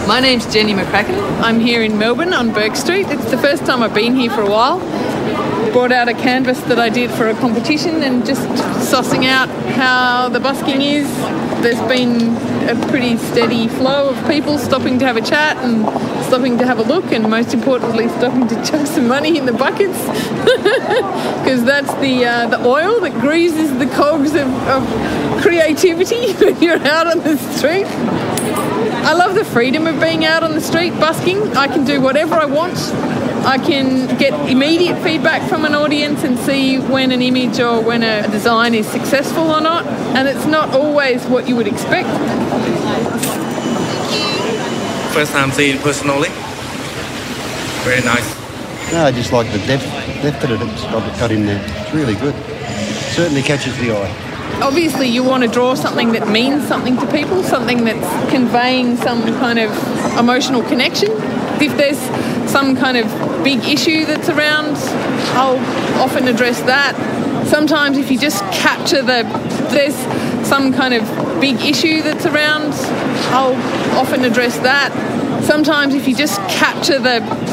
My name's Jenny McCracken. I'm here in Melbourne on Bourke Street. It's the first time I've been here for a while. Brought out a canvas that I did for a competition and just sussing out how the busking is. There's been a pretty steady flow of people stopping to have a chat and stopping to have a look, and most importantly stopping to chuck some money in the buckets, because that's the oil that greases the cogs of creativity when you're out on the street. I love the freedom of being out on the street busking. I can do whatever I want. I can get immediate feedback from an audience and see when an image or when a design is successful or not, and it's not always what you would expect. First time seeing it personally. Very nice. No, I just like the depth that it's got in there. It's really good. Certainly catches the eye. Obviously you want to draw something that means something to people, something that's conveying some kind of emotional connection. If there's some kind of big issue that's around, I'll often address that. Sometimes if you just capture there's some kind of big issue that's around, I'll often address that. Sometimes if you just capture